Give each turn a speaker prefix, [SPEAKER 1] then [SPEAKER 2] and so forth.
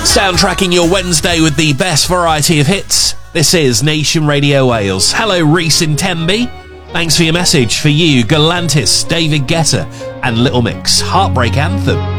[SPEAKER 1] Soundtracking your Wednesday with the best variety of hits. This is Nation Radio Wales. Hello, Reese in Tenby. Thanks for your message. For you, Galantis, David Guetta, and Little Mix, Heartbreak Anthem.